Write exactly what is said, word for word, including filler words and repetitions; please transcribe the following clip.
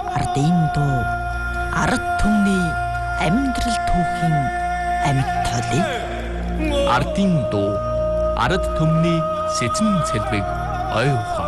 ардын дуу ард түмний амьдрал түүхийн амьд толыг ардын дуу ард түмний сэцэн цэлбэг ой ухаан